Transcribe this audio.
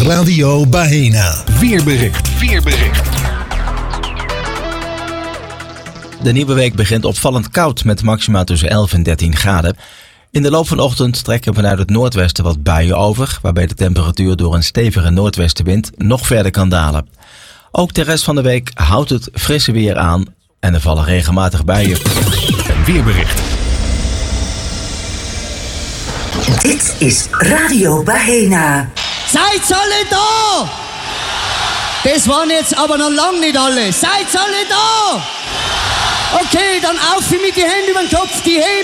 Radio Bahena. Weerbericht. De nieuwe week begint opvallend koud met maxima tussen 11 en 13 graden. In de loop van de ochtend trekken vanuit het noordwesten wat buien over, waarbij de temperatuur door een stevige noordwestenwind nog verder kan dalen. Ook de rest van de week houdt het frisse weer aan en er vallen regelmatig buien. Een weerbericht. Dit is Radio Bahena. Seid alle da! Das waren jetzt aber noch lang nicht alle. Seid alle da! Okay, dann auf mit die Hände über den Kopf, die Hände.